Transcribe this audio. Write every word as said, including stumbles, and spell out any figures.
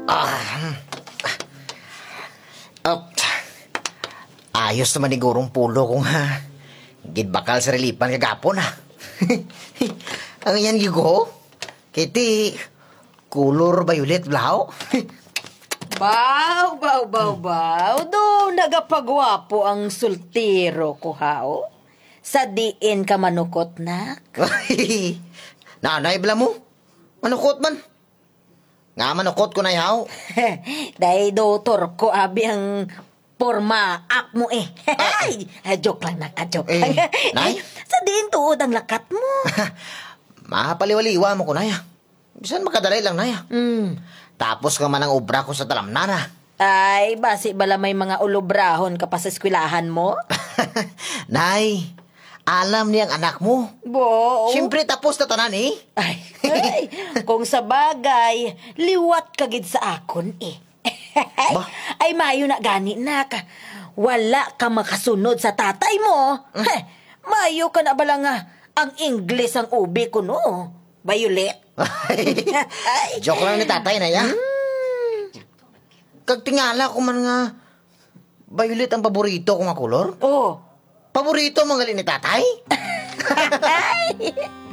Ah, oh, ayos naman ni gurong pulo kung ha. Gidbakal sa relipan kagapon ha. Ang yan gigo. Kiti, color violet blaw. Baw, baw, baw, baw. Do, nagapagwapo ang sultiro ko, hao. Sa diin ka manukot, nak. Nanay bala mo. Manukot man. Nga manukot ko na yaw. Dahil doktor ko, abi ang porma ak mo eh. Ay, joke lang, nak. Joke Eh, lang. nay? Sa diin tuod ang lakat mo. Mapaliwaliwa mo ko, Naya. Bisan makadalay lang, Naya. Mm. Tapos ka man ang obra ko sa talamnana. Ay, basi bala may mga ulobrahon ka pa sa eskwelahan mo? Nay, alam niyang anak mo. Bo. Siyempre tapos na tanan eh. Ay, ay, kung sa bagay, liwat kagid sa akon eh. Ba? Ay, mayo na gani na ka. Wala ka makasunod sa tatay mo. Heh, mayo ka na bala nga ang Ingles ang ubi ko no. Violet. Ay. Joke lang ni tatay na ya. Mm. Kag tingala ko man nga, violet ang paborito ko nga kolor. Oh. Paborito mga ni tatay? Ay.